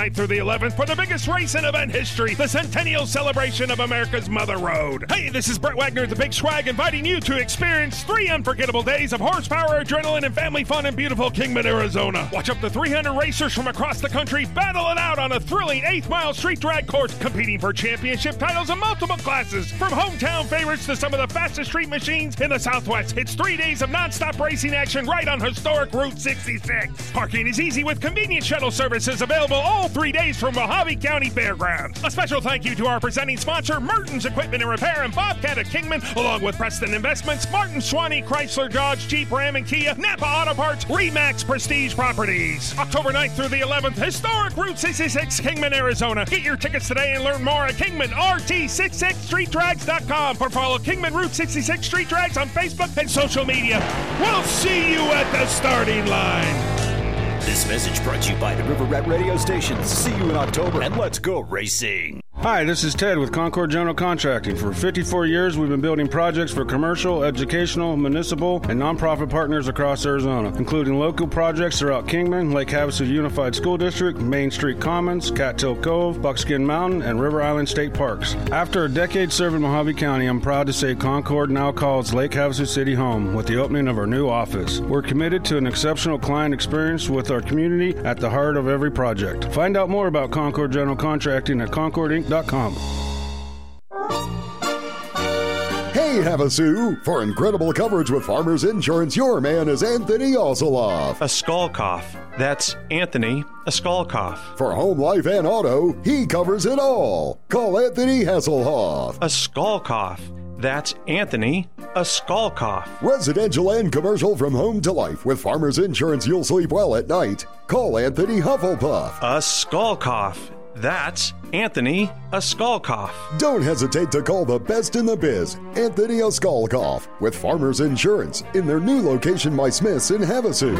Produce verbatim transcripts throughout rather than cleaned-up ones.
ninth through the eleventh for the biggest race in event history, the Centennial Celebration of America's Mother Road. Hey, this is Brett Wagner, the Big Swag, inviting you to experience three unforgettable days of horsepower, adrenaline, and family fun in beautiful Kingman, Arizona. Watch up to three hundred racers from across the country battle it out on a thrilling eighth mile street drag course, competing for championship titles in multiple classes. From hometown favorites to some of the fastest street machines in the Southwest, it's three days of nonstop racing action right on historic Route sixty-six. Parking is easy with convenient shuttle services available all three days from Mojave County Fairgrounds. A special thank you to our presenting sponsor, Mertens Equipment and Repair and Bobcat at Kingman, along with Preston Investments, Martin Swanee, Chrysler, Dodge, Jeep, Ram, and Kia, Napa Auto Parts, Remax Prestige Properties. October ninth through the eleventh, historic Route sixty-six, Kingman, Arizona. Get your tickets today and learn more at Kingman R T sixty-six street drags dot com or follow Kingman Route sixty-six Street Drags on Facebook and social media. We'll see you at the starting line. This message brought to you by the River Rat radio stations. See you in October, and let's go racing. Hi, this is Ted with Concord General Contracting. For fifty-four years, we've been building projects for commercial, educational, municipal, and nonprofit partners across Arizona, including local projects throughout Kingman, Lake Havasu Unified School District, Main Street Commons, Cattail Cove, Buckskin Mountain, and River Island State Parks. After a decade serving Mojave County, I'm proud to say Concord now calls Lake Havasu City home with the opening of our new office. We're committed to an exceptional client experience with our community at the heart of every project. Find out more about Concord General Contracting at concord inc dot com. Hey, Havasu! For incredible coverage with Farmers Insurance, your man is Anthony Osoloff. A skull cough. That's Anthony, a skull cough. For home, life, and auto, he covers it all. Call Anthony Hasselhoff. A skull cough. That's Anthony, a skull cough. Residential and commercial from home to life. With Farmers Insurance, you'll sleep well at night. Call Anthony Hufflepuff. A skull cough. That's Anthony, a skull cough. Don't hesitate to call the best in the biz, Anthony a skull cough, with Farmers Insurance in their new location by Smith's in Havasu.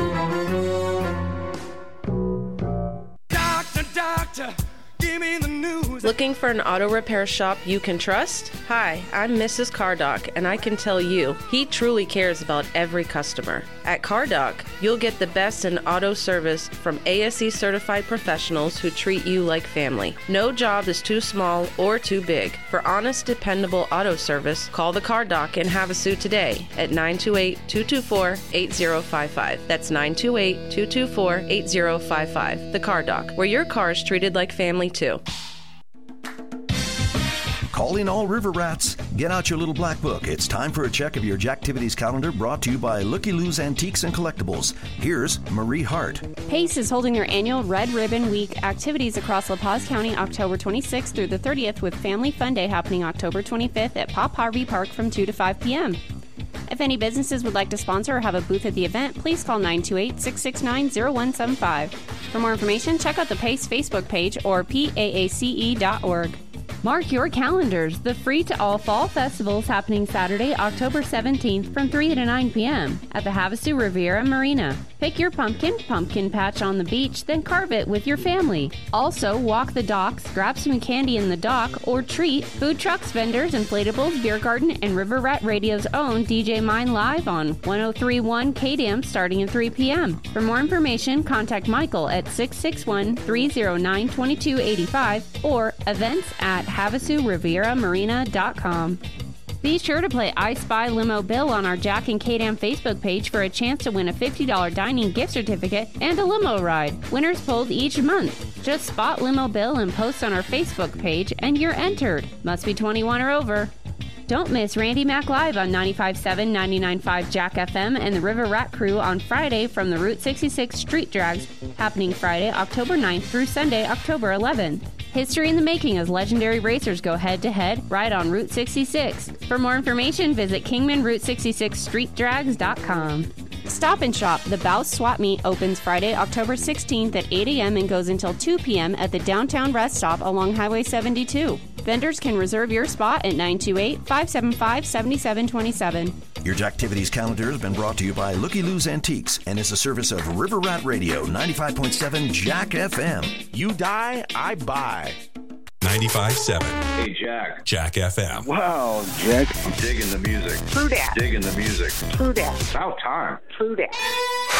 Doctor, doctor, give me the news. Looking for an auto repair shop you can trust? Hi, I'm Missus Cardock, and I can tell you, he truly cares about every customer. At Cardock, you'll get the best in auto service from A S E certified professionals who treat you like family. No job is too small or too big. For honest, dependable auto service, call the Cardock in Havasu today at nine two eight, two two four, eight zero five five. That's nine two eight, two two four, eight zero five five. The Cardock, where your car is treated like family too. Calling all river rats. Get out your little black book. It's time for a check of your Jacktivities calendar brought to you by Looky Lou's Antiques and Collectibles. Here's Marie Hart. Pace is holding their annual Red Ribbon Week activities across La Paz County October twenty-sixth through the thirtieth, with Family Fun Day happening October twenty-fifth at Pop Harvey Park from two to five p.m. If any businesses would like to sponsor or have a booth at the event, please call nine two eight, six six nine, zero one seven five. For more information, check out the Pace Facebook page or P A A C E dot org. Mark your calendars. The free-to-all Fall Festival is happening Saturday, October seventeenth from three to nine p.m. at the Havasu Riviera Marina. Pick your pumpkin, pumpkin patch on the beach, then carve it with your family. Also, walk the docks, grab some candy in the dock, or treat food trucks, vendors, inflatables, beer garden, and River Rat Radio's own D J Mine live on one oh three point one K D A M starting at three p.m. For more information, contact Michael at six six one, three oh nine, two two eight five or events at Havasu Riviera Marina dot com. Be sure to play I Spy Limo Bill on our Jack and K D A M Facebook page for a chance to win a fifty dollars dining gift certificate and a limo ride. Winners pulled each month. Just spot Limo Bill and post on our Facebook page and you're entered. Must be twenty-one or over. Don't miss Randy Mac Live on ninety-five point seven, ninety-nine point five Jack F M and the River Rat Crew on Friday from the Route sixty-six Street Drags, happening Friday, October ninth through Sunday, October eleventh. History in the making as legendary racers go head-to-head right on Route sixty-six. For more information, visit Kingman Route sixty-six Street Drags dot com. Stop and Shop. The Bouse Swap Meet opens Friday, October sixteenth at eight a.m. and goes until two p.m. at the downtown rest stop along Highway seventy-two. Vendors can reserve your spot at nine two eight, five seven five, seven seven two seven. Your Jacktivities calendar has been brought to you by Looky Lou's Antiques and is a service of River Rat Radio, ninety-five point seven Jack F M. You die, I buy. ninety-five point seven. Hey, Jack. Jack F M. Wow, Jack. I'm digging the music. True that. Digging the music. True that. About time. True that.